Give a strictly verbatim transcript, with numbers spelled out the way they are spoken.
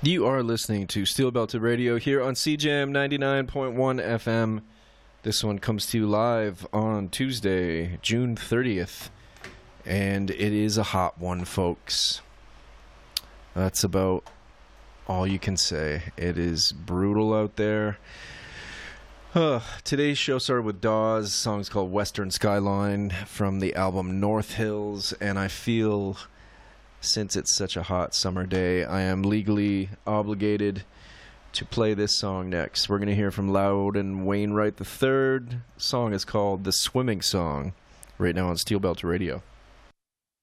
You are listening to Steel Belted Radio here on C J M ninety-nine point one F M. This one comes to you live on Tuesday, June thirtieth. And it is a hot one, folks. That's about all you can say. It is brutal out there. Uh, today's show started with Dawes. The song's called Western Skyline from the album North Hills. And I feel, since it's such a hot summer day, I am legally obligated to play this song next. We're going to hear from Loudon Wainwright the third. The song is called The Swimming Song, right now on Steel Belted Radio.